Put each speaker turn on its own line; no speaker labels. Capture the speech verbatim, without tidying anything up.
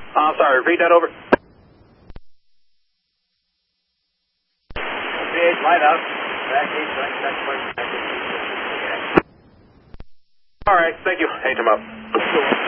I'm sorry, repeat that over.
P H, light out. Back eight, back, back, back, back, back.
All right, thank you. Hey, come up.